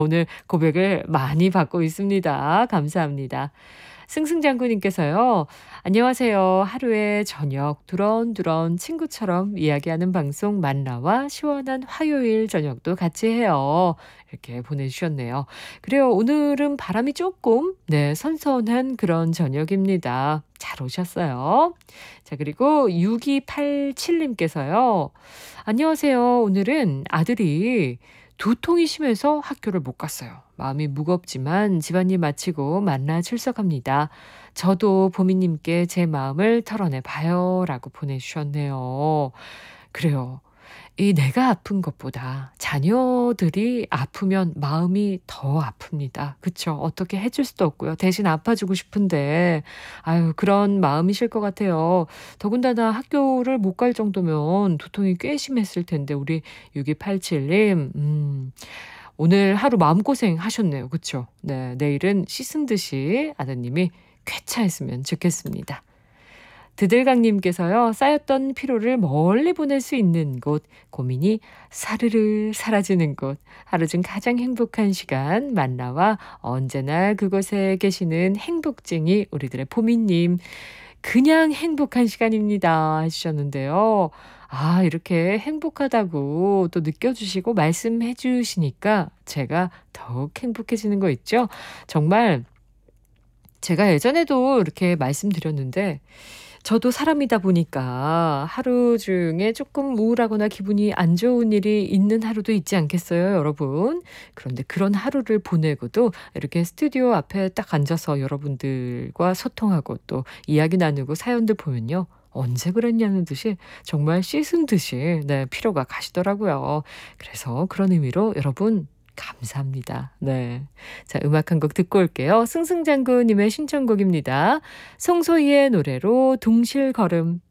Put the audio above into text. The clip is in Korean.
오늘 고백을 많이 받고 있습니다. 감사합니다. 승승장구님께서요. 안녕하세요. 하루의 저녁 두런두런 친구처럼 이야기하는 방송 만나와 시원한 화요일 저녁도 같이 해요. 이렇게 보내주셨네요. 그래요. 오늘은 바람이 조금 선선한 그런 저녁입니다. 잘 오셨어요. 자, 그리고 6287님께서요. 안녕하세요. 오늘은 아들이 두통이 심해서 학교를 못 갔어요. 마음이 무겁지만 집안일 마치고 만나 출석합니다. 저도 보미님께 제 마음을 털어내 봐요. 라고 보내주셨네요. 그래요. 이 내가 아픈 것보다 자녀들이 아프면 마음이 더 아픕니다. 그쵸? 어떻게 해줄 수도 없고요. 대신 아파주고 싶은데, 아유, 그런 마음이실 것 같아요. 더군다나 학교를 못 갈 정도면 두통이 꽤 심했을 텐데, 우리 6287님, 오늘 하루 마음고생 하셨네요. 그쵸? 네, 내일은 씻은 듯이 아드님이 쾌차했으면 좋겠습니다. 드들강님께서요. 쌓였던 피로를 멀리 보낼 수 있는 곳, 고민이 사르르 사라지는 곳, 하루 중 가장 행복한 시간 만나와 언제나 그곳에 계시는 행복쟁이 우리들의 보미님. 그냥 행복한 시간입니다 해주셨는데요. 아, 이렇게 행복하다고 또 느껴주시고 말씀해 주시니까 제가 더욱 행복해지는 거 있죠? 정말 제가 예전에도 이렇게 말씀드렸는데 저도 사람이다 보니까 하루 중에 조금 우울하거나 기분이 안 좋은 일이 있는 하루도 있지 않겠어요, 여러분? 그런데 그런 하루를 보내고도 이렇게 스튜디오 앞에 딱 앉아서 여러분들과 소통하고 또 이야기 나누고 사연들 보면요. 언제 그랬냐는 듯이 정말 씻은 듯이 피로가 가시더라고요. 그래서 그런 의미로 여러분 감사합니다. 네. 자, 음악 한 곡 듣고 올게요. 승승장구님의 신청곡입니다. 송소희의 노래로 둥실걸음.